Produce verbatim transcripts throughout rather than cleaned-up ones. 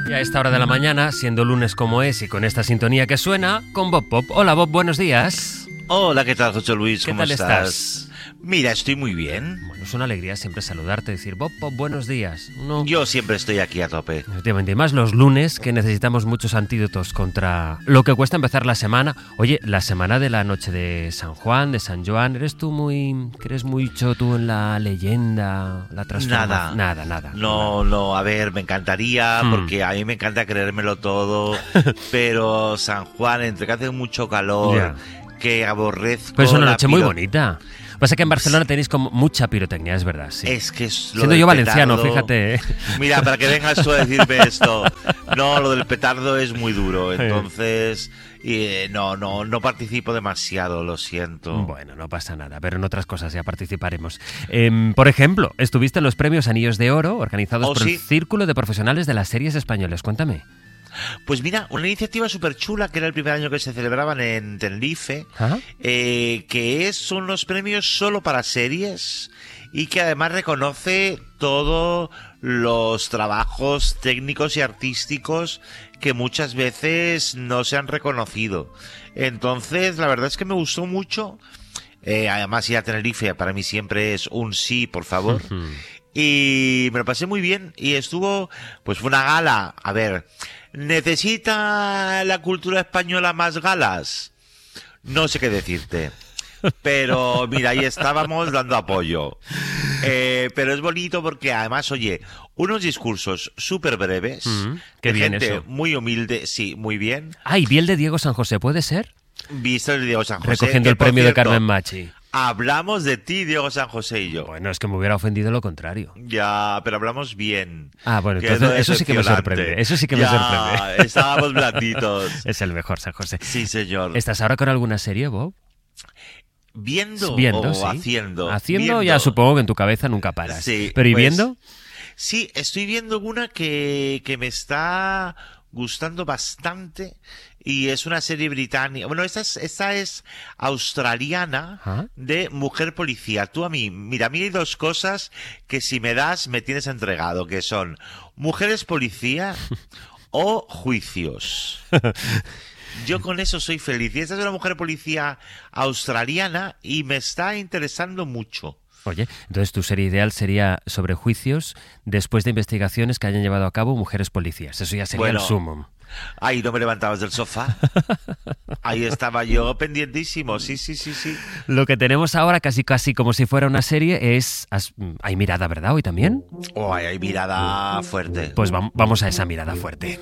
Y a esta hora de la mañana, siendo lunes como es y con esta sintonía que suena, con Bob Pop. Hola Bob, buenos días. Hola, ¿qué tal, José Luis? ¿Qué ¿Cómo tal estás? estás? Mira, estoy muy bien. Bueno, es una alegría siempre saludarte, decir Bob Pop, buenos días. Uno... Yo siempre estoy aquí a tope. Efectivamente, y más los lunes, que necesitamos muchos antídotos contra lo que cuesta empezar la semana. Oye, la semana de la noche de San Juan, de San Joan, ¿eres tú muy... crees mucho tú en la leyenda, la transformación? Nada. Nada, nada. No, nada. no, a ver, me encantaría, Hmm. porque a mí me encanta creérmelo todo, pero San Juan, entre que hace mucho calor, Ya. que aborrezco... Pero es una la noche muy piro- bonita. Pasa que en Barcelona tenéis como mucha pirotecnia, es verdad, sí. Es que es lo Siendo del yo valenciano, petardo. fíjate. ¿eh? Mira, para que vengas tú a decirme esto. No, lo del petardo es muy duro, entonces... eh, no, no, no participo demasiado, lo siento. Bueno, no pasa nada, pero en otras cosas ya participaremos. Em, por ejemplo, estuviste en los premios Anillos de Oro, organizados Oh, por sí. el Círculo de Profesionales de las Series Españoles. Cuéntame. Pues mira, una iniciativa súper chula, que era el primer año que se celebraban en Tenerife, ¿Ah? eh, que es, son los premios solo para series y que además reconoce todos los trabajos técnicos y artísticos que muchas veces no se han reconocido. Entonces, la verdad es que me gustó mucho. Eh, además, ir a Tenerife para mí siempre es un sí, por favor. Ujú. Y me lo pasé muy bien y estuvo, pues fue una gala. A ver, ¿necesita la cultura española más galas? No sé qué decirte. Pero mira, ahí estábamos dando apoyo. Eh, pero es bonito porque además, oye, unos discursos súper breves, Mm, qué de bien gente eso. muy humilde, sí, muy bien. Ay, vi el de Diego San José, ¿puede ser? Visto el Diego San José. Recogiendo que, el por premio de cierto, Carmen Machi. Hablamos de ti, Diego San José y yo. Bueno, es que me hubiera ofendido lo contrario. Ya, pero hablamos bien. Ah, bueno, Que entonces es eso sí que me decepcionante. sorprende. Eso sí que me Ya, sorprende. estábamos blanditos. Es el mejor, San José. Sí, señor. ¿Estás ahora con alguna serie, Bob? ¿Viendo, Viendo, o sí. haciendo? Haciendo Viendo. ya supongo que en tu cabeza nunca paras. Sí, Pero ¿y pues, viendo? Sí, estoy viendo una que, que me está gustando bastante y es una serie británica. Bueno, esta es, esta es australiana, Ajá. de mujer policía. Tú a mí, mira, a mí hay dos cosas que si me das me tienes entregado, que son mujeres policía o juicios. Yo con eso soy feliz. Y esta es una mujer policía australiana y me está interesando mucho. Oye, entonces tu serie ideal sería sobre juicios después de investigaciones que hayan llevado a cabo mujeres policías. Eso ya sería Bueno. el sumum. Ahí no me levantabas del sofá. Ahí estaba yo pendientísimo. Sí, sí, sí, sí. Lo que tenemos ahora, casi casi como si fuera una serie, es... has- Hay mirada, ¿verdad? Hoy también. Oh, hay mirada fuerte. Pues vam- vamos a esa mirada fuerte.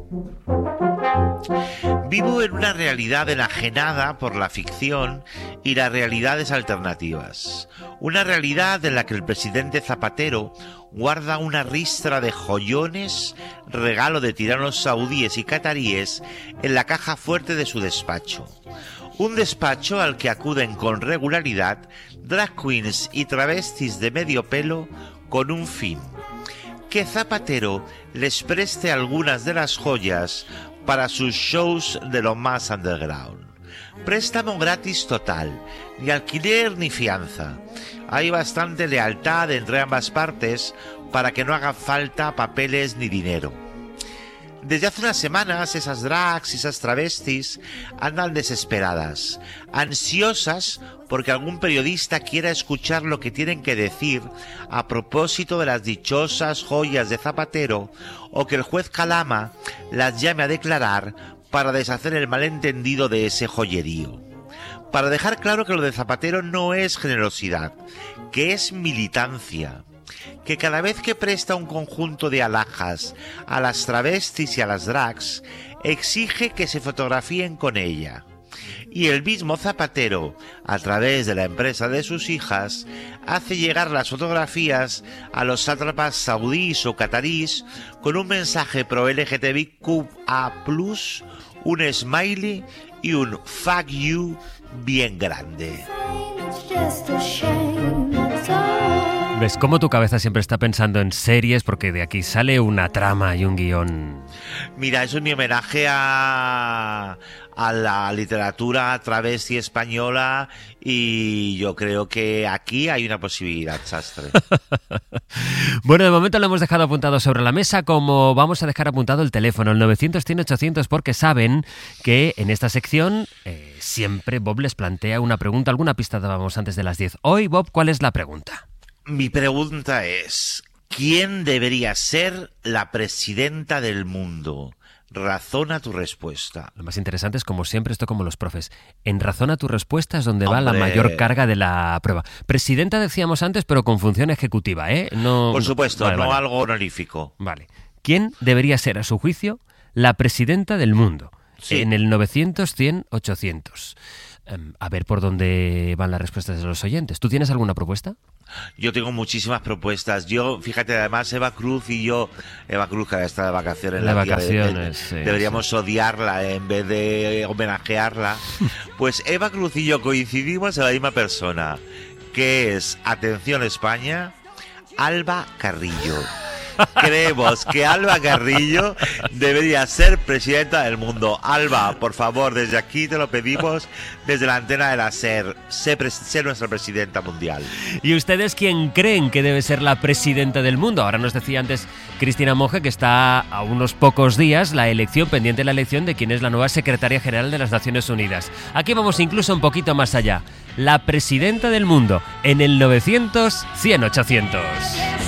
Vivo en una realidad enajenada por la ficción y las realidades alternativas. Una realidad en la que el presidente Zapatero guarda una ristra de joyones, regalo de tiranos saudíes y cataríes, en la caja fuerte de su despacho. Un despacho al que acuden con regularidad drag queens y travestis de medio pelo con un fin: que Zapatero les preste algunas de las joyas para sus shows de lo más underground. Préstamo gratis total, ni alquiler ni fianza. Hay bastante lealtad entre ambas partes para que no haga falta papeles ni dinero. Desde hace unas semanas esas drags y esas travestis andan desesperadas, ansiosas porque algún periodista quiera escuchar lo que tienen que decir a propósito de las dichosas joyas de Zapatero, o que el juez Calama las llame a declarar para deshacer el malentendido de ese joyerío. Para dejar claro que lo de Zapatero no es generosidad, que es militancia. Que cada vez que presta un conjunto de alhajas a las travestis y a las drags, exige que se fotografíen con ella. Y el mismo Zapatero, a través de la empresa de sus hijas, hace llegar las fotografías a los sátrapas saudíes o catarís con un mensaje pro L G T B Q A plus, un smiley y un fuck you bien grande. ¿Ves cómo tu cabeza siempre está pensando en series? Porque de aquí sale una trama y un guión. Mira, eso es mi homenaje a, a la literatura travesti española y yo creo que aquí hay una posibilidad, Sastre. Bueno, de momento lo hemos dejado apuntado sobre la mesa, como vamos a dejar apuntado el teléfono, el novecientos, cien, ochocientos, porque saben que en esta sección eh, siempre Bob les plantea una pregunta. Alguna pista dábamos antes de las diez. Hoy, Bob, ¿cuál es la pregunta? Mi pregunta es, ¿quién debería ser la presidenta del mundo? Razona tu respuesta. Lo más interesante es, como siempre, esto como los profes. En razona tu respuesta es donde va ¡Hombre! La mayor carga de la prueba. Presidenta decíamos antes, pero con función ejecutiva, ¿eh? No, Por supuesto, vale, no vale. algo honorífico. Vale. ¿Quién debería ser, a su juicio, la presidenta del mundo? Sí. En el novecientos, cien, ochocientos. Um, a ver por dónde van las respuestas de los oyentes. ¿Tú tienes alguna propuesta? Yo tengo muchísimas propuestas. Yo, fíjate, además Eva Cruz y yo, Eva Cruz que está de vacaciones, De la tía, vacaciones, de- sí, deberíamos sí. odiarla en vez de homenajearla. Pues Eva Cruz y yo coincidimos en la misma persona, que es, atención España, Alba Carrillo. Creemos que Alba Carrillo debería ser presidenta del mundo. Alba, por favor, desde aquí te lo pedimos, desde la antena de la SER, sé, pres- sé nuestra presidenta mundial. ¿Y ustedes quién creen que debe ser la presidenta del mundo? Ahora nos decía antes Cristina Monge que está a unos pocos días la elección, pendiente la elección de quién es la nueva secretaria general de las Naciones Unidas. Aquí vamos incluso un poquito más allá. La presidenta del mundo en el novecientos, cien, ochocientos.